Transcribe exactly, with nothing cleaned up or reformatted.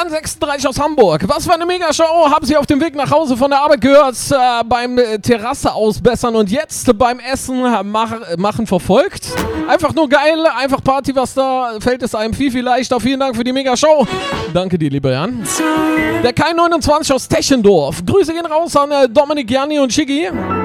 Jan sechsunddreißig aus Hamburg. Was für eine Megashow. Haben Sie auf dem Weg nach Hause von der Arbeit gehört, äh, beim äh, Terrasse ausbessern und jetzt beim Essen äh, mach, äh, machen verfolgt. Einfach nur geil, einfach Party, was da fällt es einem viel, viel leichter. Vielen Dank für die Megashow. Danke dir, lieber Jan. Der Kai neunundzwanzig aus Techendorf. Grüße gehen raus an äh, Dominik, Janni und Schiggi.